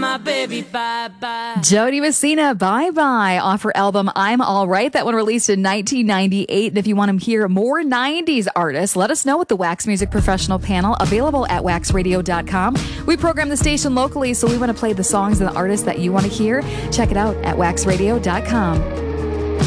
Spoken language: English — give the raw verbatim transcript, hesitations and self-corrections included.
my baby, bye-bye. Jody Messina, Bye Bye, off her album I'm All Right. That one released in nineteen ninety-eight. And if you want to hear more nineties artists, let us know with the Wax Music Professional Panel, available at wax radio dot com. We program the station locally, so we want to play the songs and the artists that you want to hear. Check it out at wax radio dot com.